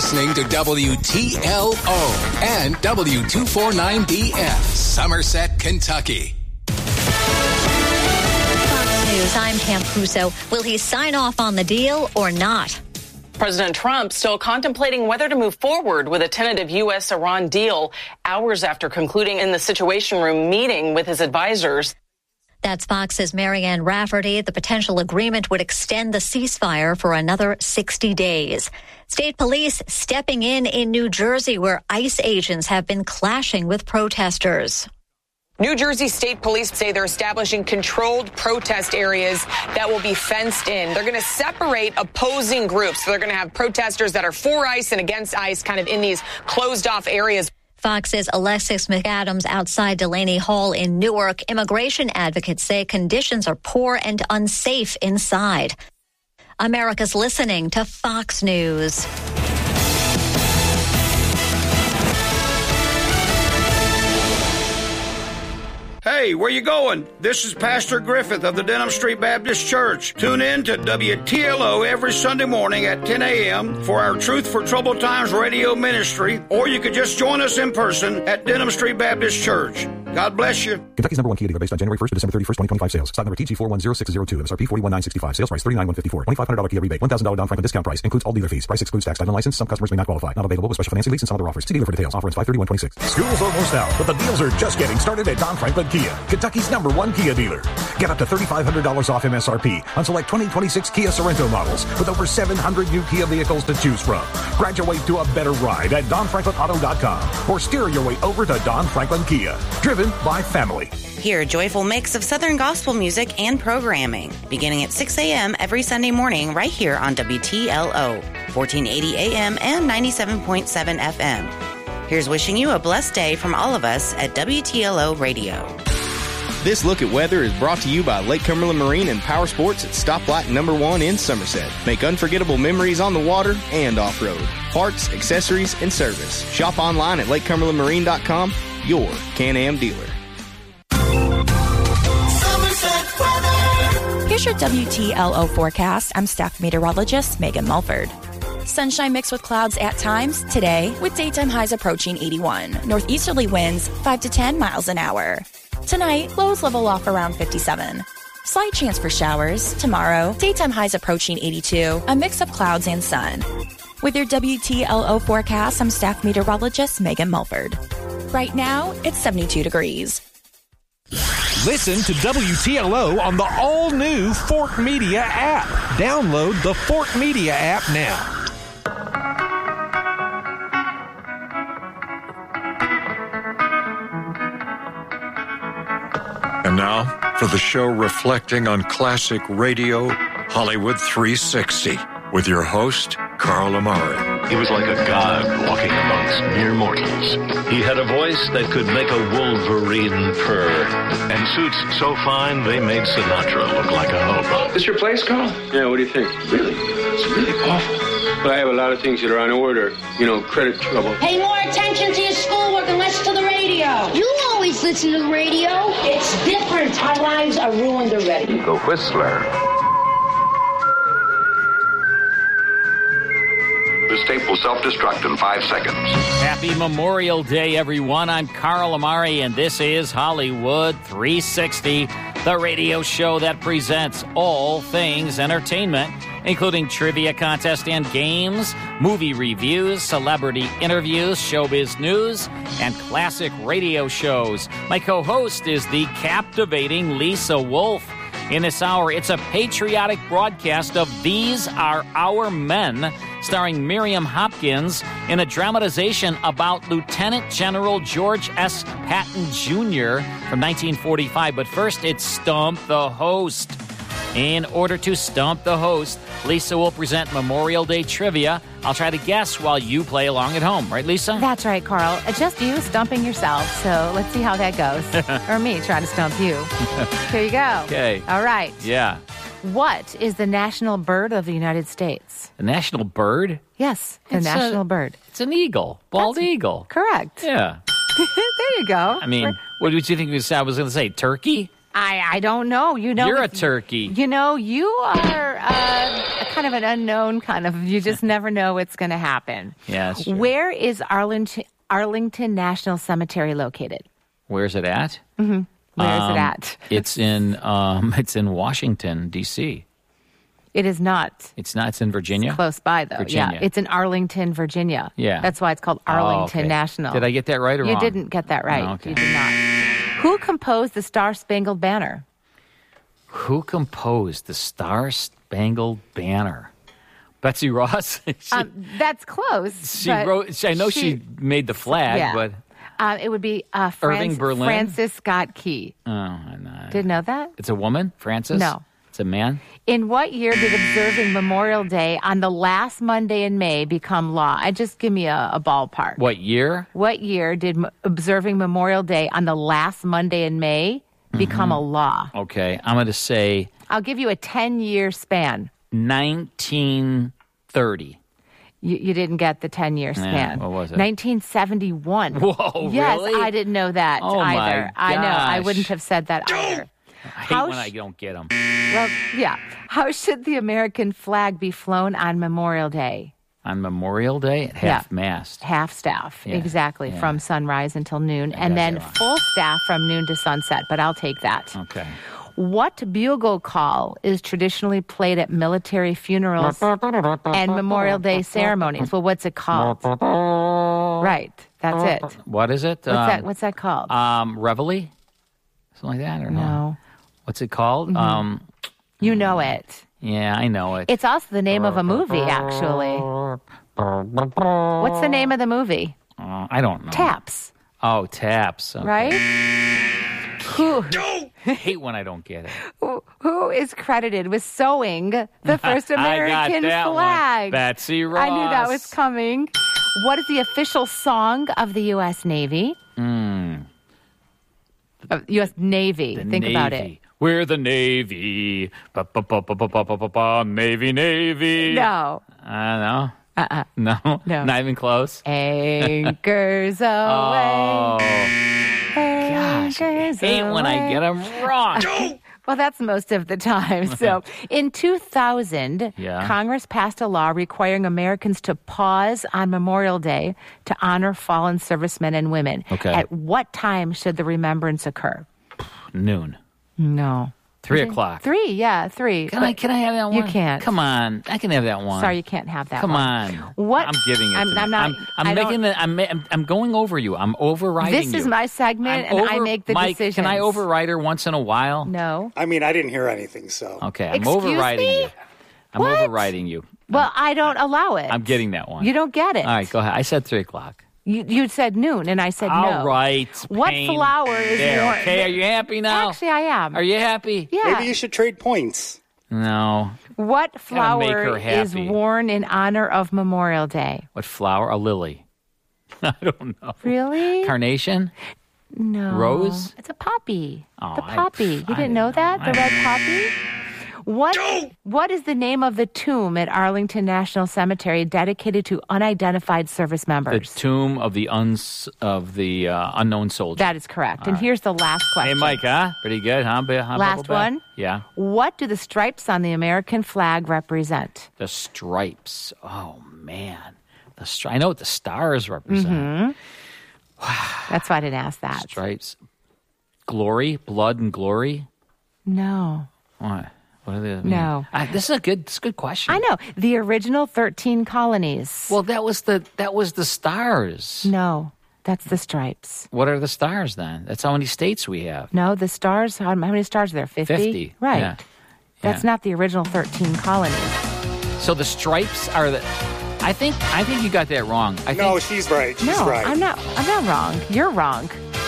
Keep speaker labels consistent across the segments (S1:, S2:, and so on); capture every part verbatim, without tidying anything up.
S1: listening to W T L O and W two forty-nine B F, Somerset, Kentucky.
S2: Fox News, I'm Pam Puso. Will he sign off on the deal or not?
S3: President Trump still contemplating whether to move forward with a tentative U S Iran deal hours after concluding in the Situation Room meeting with his advisors.
S2: That's Fox's Marianne Rafferty. The potential agreement would extend the ceasefire for another sixty days. State police stepping in in New Jersey, where ICE agents have been clashing with protesters.
S3: New Jersey State Police say they're establishing controlled protest areas that will be fenced in. They're going to separate opposing groups. So they're going to have protesters that are for ICE and against ICE kind of in these closed-off areas.
S2: Fox's Alexis McAdams outside Delaney Hall in Newark. Immigration advocates say conditions are poor and unsafe inside. America's listening to Fox News.
S4: Hey, where you going? This is Pastor Griffith of the Denham Street Baptist Church. Tune in to W T L O every Sunday morning at ten a.m. for our Truth for Troubled Times radio ministry, or you could just join us in person at Denham Street Baptist Church. God bless you.
S5: Kentucky's number one Kia dealer based on January first to December thirty-first, twenty twenty-five sales. Stock number T G four one zero six zero two. M S R P forty-one thousand nine hundred sixty-five. Sales price thirty-nine thousand one hundred fifty-four. twenty-five hundred dollars Kia rebate. one thousand dollars Don Franklin discount price. Includes all dealer fees. Price excludes tax. Title and license. Some customers may not qualify. Not available with special financing lease and some other offers. See dealer for details. Offer ends five thirty-one twenty-six.
S6: School's almost out, but the deals are just getting started at Don Franklin Kia, Kentucky's number one Kia dealer. Get up to thirty-five hundred dollars off M S R P on select twenty twenty-six Kia Sorento models with over seven hundred new Kia vehicles to choose from. Graduate to a better ride at don franklin auto dot com or steer your way over to Don Franklin Kia. Driven by family.
S7: Hear a joyful mix of Southern gospel music and programming beginning at six a.m. every Sunday morning right here on W T L O, fourteen eighty A M and ninety-seven point seven F M. Here's wishing you a blessed day from all of us at W T L O Radio.
S8: This look at weather is brought to you by Lake Cumberland Marine and Power Sports at Stoplight Number One in Somerset. Make unforgettable memories on the water and off-road. Parts, accessories, and service. Shop online at lake cumberland marine dot com, your Can-Am dealer.
S9: Here's your W T L O forecast. I'm staff meteorologist Megan Mulford. Sunshine mixed with clouds at times today, with daytime highs approaching eighty-one. Northeasterly winds five to ten miles an hour. Tonight, lows level off around fifty-seven. Slight chance for showers. Tomorrow, daytime highs approaching eighty-two, a mix of clouds and sun. With your W T L O forecast, I'm staff meteorologist Megan Mulford. Right now, it's seventy-two degrees.
S10: Listen to W T L O on the all-new Fort Media app. Download the Fort Media app now.
S11: And now, for the show reflecting on classic radio, Hollywood three sixty, with your host, Carl Amari.
S12: He was like a god walking amongst mere mortals. He had a voice that could make a wolverine purr, and suits so fine they made Sinatra look like a hobo.
S13: This your place, Carl? Yeah, what do you think? Really? It's really awful. But I have a lot of things that are on order. You know, credit trouble.
S14: Pay more attention to your schoolwork and less to the radio. You always listen to the radio. It's different. Our lives are ruined already.
S12: The Whistler.
S15: This tape will self-destruct in five seconds.
S16: Happy Memorial Day, everyone. I'm Carl Amari, and this is Hollywood three sixty, the radio show that presents all things entertainment, including trivia contest and games, movie reviews, celebrity interviews, showbiz news, and classic radio shows. My co-host is the captivating Lisa Wolf. In this hour, it's a patriotic broadcast of These Are Our Men, starring Miriam Hopkins in a dramatization about Lieutenant General George S. Patton Junior from nineteen forty-five. But first, it's Stump the Host. In order to stump the host, Lisa will present Memorial Day trivia. I'll try to guess while you play along at home. Right, Lisa?
S17: That's right, Carl. Just you stumping yourself. So let's see how that goes. Or me trying to stump you. Here you go.
S16: Okay.
S17: All right.
S16: Yeah.
S17: What is the national bird of the United States?
S16: The national bird?
S17: Yes, the
S16: It's
S17: national
S16: a-
S17: bird.
S16: It's an eagle. Bald
S17: That's
S16: eagle.
S17: Correct.
S16: Yeah.
S17: There you go.
S16: I mean, what did you think I was going to say? Turkey?
S17: I, I don't know. You know,
S16: You're a
S17: if-
S16: turkey.
S17: You know, you are uh, kind of an unknown kind of, you just never know what's going to happen.
S16: Yeah, that's true.
S17: Where is Arlington, Arlington National Cemetery located?
S16: Where's it at?
S17: Mm-hmm. Where is
S16: Um,
S17: it at?
S16: It's in um, it's in Washington, D C.
S17: It is not.
S16: It's not. It's in Virginia.
S17: It's close by, though.
S16: Virginia.
S17: Yeah, it's in Arlington, Virginia.
S16: Yeah.
S17: That's why it's called
S16: Oh,
S17: Arlington
S16: okay.
S17: National.
S16: Did I get that right or
S17: you
S16: wrong?
S17: didn't get that right.
S16: Oh, okay.
S17: You did not. Who composed the Star Spangled Banner?
S16: Who composed the Star Spangled Banner? Betsy Ross. she
S17: Um, that's close.
S16: she
S17: but
S16: wrote. She, I know she, made the flag,
S17: Yeah.
S16: but
S17: Uh, it would be uh,
S16: Irving
S17: Francis,
S16: Berlin?
S17: Francis Scott Key.
S16: oh, no.
S17: Didn't know that?
S16: It's a woman, Francis.
S17: No.
S16: It's a man.
S17: In what year did observing Memorial Day on the last Monday in May become law? I just give me a, a ballpark.
S16: What year?
S17: What year did m- observing Memorial Day on the last Monday in May become
S16: Mhm.
S17: a law?
S16: Okay, I'm going to say
S17: I'll give you a ten-year span.
S16: nineteen thirty.
S17: You, you didn't get the ten-year
S16: Yeah,
S17: span.
S16: what was it?
S17: nineteen seventy-one.
S16: Whoa,
S17: Yes,
S16: really?
S17: I didn't know that
S16: Oh, my
S17: either. I know. I
S16: gosh.
S17: wouldn't have said that either.
S16: I hate
S17: How
S16: when
S17: sh-
S16: I don't get them.
S17: Well, yeah. How should the American flag be flown on Memorial Day?
S16: On Memorial Day, at half
S17: Yeah.
S16: mast.
S17: Half staff,
S16: Yeah,
S17: exactly,
S16: yeah.
S17: from sunrise until noon,
S16: I
S17: and
S16: got
S17: then
S16: that wrong.
S17: full staff from noon to sunset, but I'll take that.
S16: Okay.
S17: What bugle call is traditionally played at military funerals and Memorial Day ceremonies? Well, what's it called? Right, that's it. What's
S16: What is it?
S17: that? What's that called?
S16: Um, Reveille? Something like that, or no?
S17: No.
S16: What's it called?
S17: Mhm.
S16: Um,
S17: You know it.
S16: yeah, I know it.
S17: It's also the name of a movie, actually. What's the name of the movie?
S16: Uh, I don't know.
S17: Taps,
S16: Oh, taps. Okay.
S17: right? Who,
S16: I hate when I don't get it.
S17: who who is credited with sewing the first
S16: I got
S17: American
S16: that one.
S17: flag?
S16: Betsy Ross.
S17: I knew that was coming. What is the official song of the U S Navy?
S16: Mm,
S17: Uh, U S Navy.
S16: the
S17: Think
S16: Navy.
S17: about it.
S16: We're the Navy. Ba, ba, ba, ba, ba, ba, ba, ba, ba, Navy, Navy.
S17: No.
S16: I don't know.
S17: Uh-uh.
S16: No.
S17: No.
S16: Not even close.
S17: Anchors away.
S16: Oh. Gosh, I
S17: Anchors
S16: hate when I
S17: away.
S16: get them wrong.
S17: Well, that's most of the time. So in two thousand,
S16: Yeah.
S17: Congress passed a law requiring Americans to pause on Memorial Day to honor fallen servicemen and women.
S16: Okay.
S17: At what time should the remembrance occur?
S16: Noon.
S17: No.
S16: Three o'clock.
S17: Three, yeah, three.
S16: Can I, can I have that one?
S17: You can't.
S16: Come on. I can have that one.
S17: Sorry, you can't have that
S16: Come
S17: one.
S16: on.
S17: What?
S16: I'm giving it
S17: I'm,
S16: to
S17: I'm
S16: you.
S17: not.
S16: I'm, I'm
S17: I
S16: making
S17: don't-
S16: the, I'm, I'm, I'm going over you. I'm overriding
S17: This
S16: you.
S17: is my segment,
S16: I'm
S17: and I
S16: over-
S17: make the
S16: Mike,
S17: decisions.
S16: can I override her once in a while?
S17: No.
S18: I mean, I didn't hear anything, so.
S16: Okay, I'm
S17: Excuse
S16: overriding
S17: me?
S16: you. I'm
S17: What?
S16: overriding you.
S17: Well, I don't allow it.
S16: I'm getting that one.
S17: You don't get it.
S16: All right, go ahead. I said three o'clock.
S17: You, you said noon, and I said no.
S16: All right.
S17: What
S16: pain.
S17: flower is
S16: there?
S17: worn-
S16: Okay, are you happy now?
S17: Actually, I am.
S16: Are you happy?
S17: Yeah.
S18: Maybe you should trade points.
S16: No.
S17: What
S16: Gotta make
S17: flower
S16: her
S17: is
S16: happy.
S17: worn in honor of Memorial Day?
S16: What flower? A lily. I don't know.
S17: Really?
S16: Carnation?
S17: No.
S16: Rose?
S17: It's a poppy.
S16: Oh,
S17: the
S16: I-
S17: poppy. You
S16: I
S17: didn't
S16: didn't
S17: know
S16: know.
S17: that? The
S16: I
S17: red
S16: didn't
S17: poppy? What, what is the name of the tomb at Arlington National Cemetery dedicated to unidentified service
S16: The
S17: members?
S16: tomb of the uns of the uh, unknown soldier.
S17: That is correct.
S16: All
S17: and
S16: right.
S17: here's the last
S16: Hey,
S17: question.
S16: Mike, huh? Pretty good, huh? Bi- huh,
S17: Last
S16: Bubble Bath?
S17: one?
S16: Yeah.
S17: What do the stripes on the American flag represent?
S16: The stripes. Oh, man. The stri- I know what the stars represent.
S17: Mm-hmm. That's why I didn't ask that.
S16: Stripes. Glory, blood and glory.
S17: No.
S16: What? What are they?
S17: No.
S16: Uh, this is a good. This is a good question.
S17: I know. The original thirteen colonies.
S16: Well, that was the that was the stars.
S17: No, that's the stripes.
S16: What are the stars then? That's how many states we have.
S17: No, the stars, how, how many stars are there? fifty?
S16: Fifty.
S17: Right.
S16: Yeah.
S17: That's
S16: Yeah.
S17: not the original thirteen colonies.
S16: So the stripes are the. I think I think you got that wrong. I
S18: No,
S16: think,
S18: she's right. She's
S17: no,
S18: right.
S17: I'm not. I'm not wrong. You're wrong.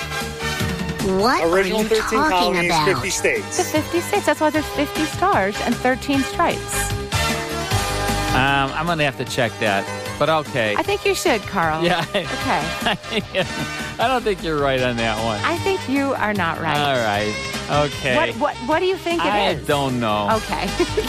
S14: What
S18: Original
S14: are you
S18: thirteen
S14: talking
S18: colonies,
S14: about?
S18: fifty
S17: The
S18: states.
S17: fifty states. That's why there's fifty stars and thirteen stripes.
S16: um, I'm gonna have to check that. But okay.
S17: I think you should, Carl.
S16: Yeah.
S17: Okay.
S16: I don't think you're right on that one.
S17: I think you are not right.
S16: All right. Okay.
S17: What what what do you think it
S16: I
S17: is?
S16: don't know.
S17: Okay.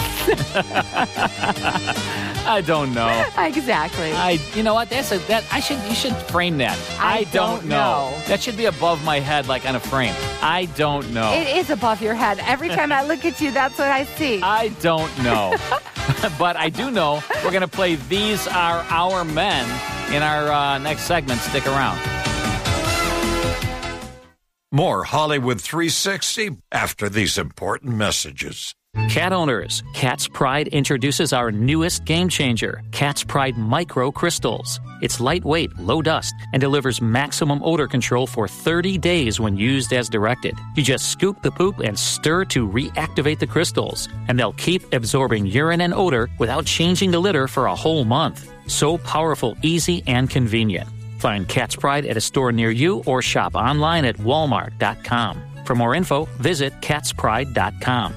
S16: I don't know.
S17: Exactly.
S16: I, you know what? That's a that I should you should frame that.
S17: I
S16: don't,
S17: don't know.
S16: That should be above my head, like on a frame. I don't know.
S17: It is above your head. Every time I look at you, that's what I see.
S16: I don't know. but I do know we're going to play These Are Our Men in our uh, next segment. Stick around.
S11: More Hollywood three sixty after these important messages.
S16: Cat owners, Cat's Pride introduces our newest game changer, Cat's Pride Micro Crystals. It's lightweight, low dust, and delivers maximum odor control for thirty days when used as directed. You just scoop the poop and stir to reactivate the crystals, and they'll keep absorbing urine and odor without changing the litter for a whole month. So powerful, easy, and convenient. Find Cat's Pride at a store near you or shop online at walmart dot com. For more info, visit cats pride dot com.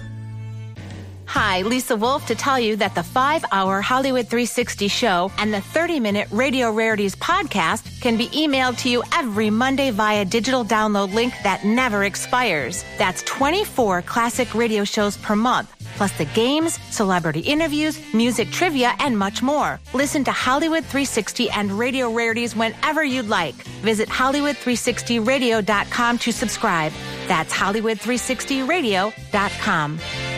S17: Hi, Lisa Wolf to tell you that the five-hour Hollywood three sixty show and the thirty-minute Radio Rarities podcast can be emailed to you every Monday via digital download link that never expires. That's twenty-four classic radio shows per month, plus the games, celebrity interviews, music trivia, and much more. Listen to Hollywood three sixty and Radio Rarities whenever you'd like. Visit Hollywood three sixty radio dot com to subscribe. That's Hollywood three sixty radio dot com.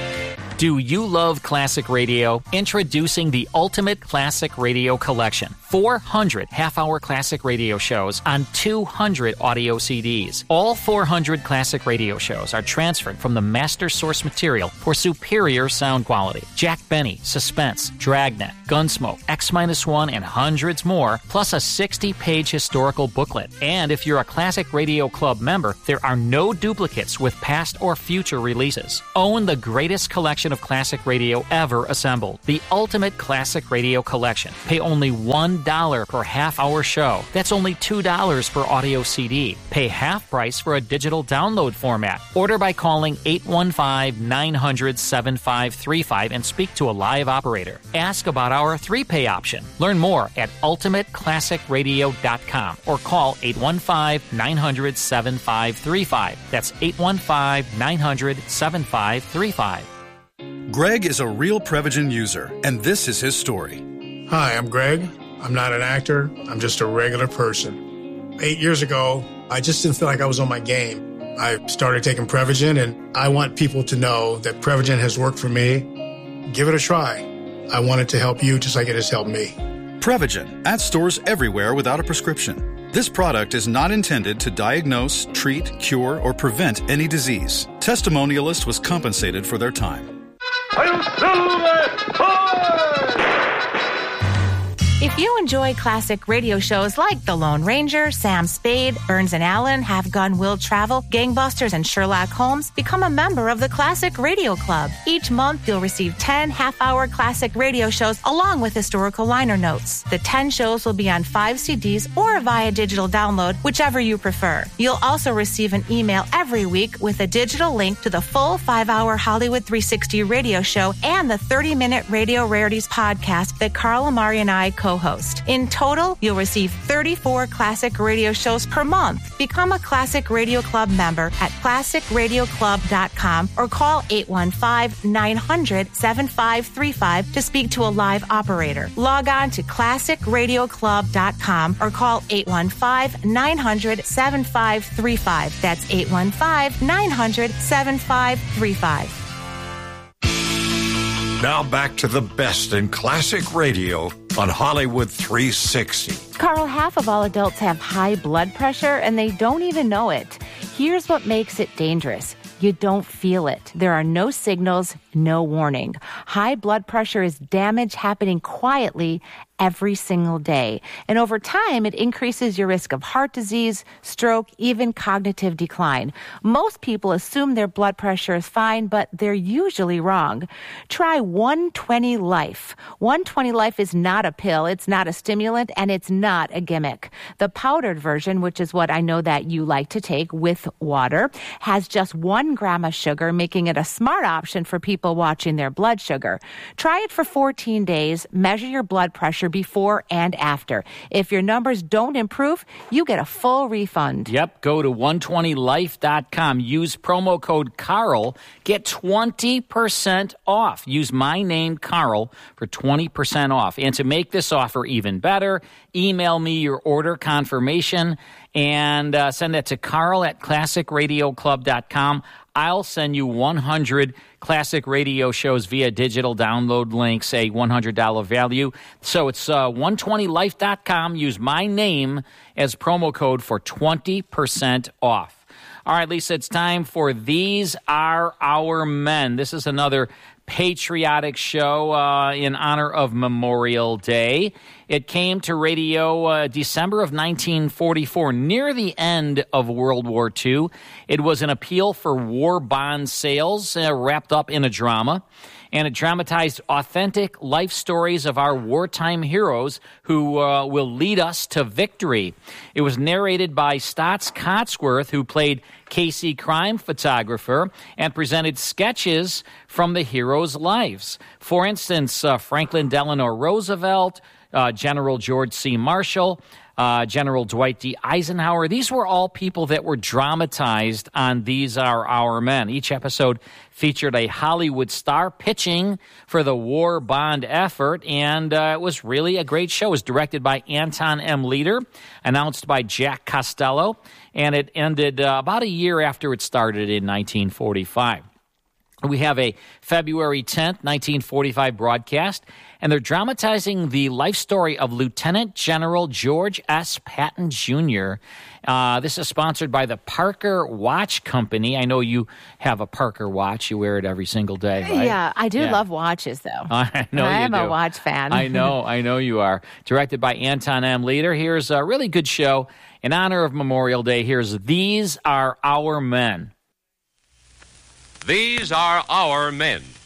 S16: Do you love classic radio? Introducing the Ultimate Classic Radio Collection. four hundred half-hour classic radio shows on two hundred audio C Ds. All four hundred classic radio shows are transferred from the master source material for superior sound quality. Jack Benny, Suspense, Dragnet, Gunsmoke, X one, and hundreds more, plus a sixty-page historical booklet. And if you're a Classic Radio Club member, there are no duplicates with past or future releases. Own the greatest collection of classic radio ever assembled. The Ultimate Classic Radio Collection. Pay only one dollar per half-hour show. That's only two dollars per audio C D. Pay half price for a digital download format. Order by calling eight one five, nine hundred, seven five three five and speak to a live operator. Ask about our three-pay option. Learn more at ultimate classic radio dot com or call eight one five, nine hundred, seven five three five. That's eight one five, nine hundred, seven five three five.
S19: Greg is a real Prevagen user, and this is his story.
S20: Hi, I'm Greg. I'm not an actor. I'm just a regular person. Eight years ago, I just didn't feel like I was on my game. I started taking Prevagen, and I want people to know that Prevagen has worked for me. Give it a try. I want it to help you just like it has helped me.
S19: Prevagen, at stores everywhere without a prescription. This product is not intended to diagnose, treat, cure, or prevent any disease. Testimonialist was compensated for their time.
S17: If you enjoy classic radio shows like The Lone Ranger, Sam Spade, Burns and Allen, Have Gun Will Travel, Gangbusters, and Sherlock Holmes, become a member of the Classic Radio Club. Each month, you'll receive ten half-hour classic radio shows along with historical liner notes. The ten shows will be on five C Ds or via digital download, whichever you prefer. You'll also receive an email every week with a digital link to the full five-hour Hollywood three sixty radio show and the thirty-minute Radio Rarities podcast that Carl Amari and I co host. In total, you'll receive thirty-four classic radio shows per month. Become a Classic Radio Club member at classic radio club dot com or call eight one five, nine hundred, seven five three five to speak to a live operator. Log on to classic radio club dot com or call eight one five, nine hundred, seven five three five. That's eight one five, nine hundred, seven five three five.
S11: Now back to the best in classic radio on Hollywood three sixty.
S17: Carl, half of all adults have high blood pressure and they don't even know it. Here's what makes it dangerous. You don't feel it. There are no signals, no warning. High blood pressure is damage happening quietly every single day. And over time, it increases your risk of heart disease, stroke, even cognitive decline. Most people assume their blood pressure is fine, but they're usually wrong. Try one twenty Life. one twenty Life is not a pill, it's not a stimulant, and it's not a gimmick. The powdered version, which is what I know that you like to take with water, has just one gram of sugar, making it a smart option for people watching their blood sugar. Try it for fourteen days. Measure your blood pressure before and after. If your numbers don't improve, you get a full refund.
S16: Yep, go to one twenty life dot com. Use promo code Carl. Get twenty percent off. Use my name, Carl, for twenty percent off. And to make this offer even better, email me your order confirmation and uh, send it to Carl at classic radio club dot com. I'll send you one hundred classic radio shows via digital download links, a one hundred dollars value. So it's uh, one twenty life dot com. Use my name as promo code for twenty percent off. All right, Lisa, it's time for These Are Our Men. This is another patriotic show uh, in honor of Memorial Day. It came to radio uh, December of nineteen forty-four, near the end of World War Two. It was an appeal for war bond sales uh, wrapped up in a drama. And it dramatized authentic life stories of our wartime heroes who uh, will lead us to victory. It was narrated by Stotts Cotsworth, who played Casey Crime Photographer, and presented sketches from the heroes' lives. For instance, uh, Franklin Delano Roosevelt, uh, General George C. Marshall, Uh, General Dwight D. Eisenhower. These were all people that were dramatized on These Are Our Men. Each episode featured a Hollywood star pitching for the war bond effort, and uh, it was really a great show. It was directed by Anton M. Leader, announced by Jack Costello, and it ended uh, about a year after it started in nineteen forty-five. We have a February tenth, nineteen forty-five broadcast, and they're dramatizing the life story of Lieutenant General George S. Patton Junior Uh, this is sponsored by the Parker Watch Company. I know you have a Parker watch. You wear it every single day, right?
S17: Yeah, I do
S16: Yeah.
S17: love watches, though.
S16: I know
S17: I
S16: you
S17: am
S16: do.
S17: a watch fan.
S16: I know, I know you are. Directed by Anton M. Leader. Here's a really good show in honor of Memorial Day. Here's These Are Our Men.
S21: These are our men.